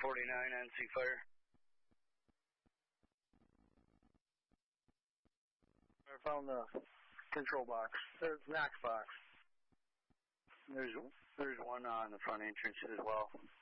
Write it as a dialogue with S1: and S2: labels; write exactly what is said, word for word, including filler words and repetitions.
S1: forty-nine N C Fire.
S2: I found the control box. There's Max box.
S1: There's there's one on the front entrance as well.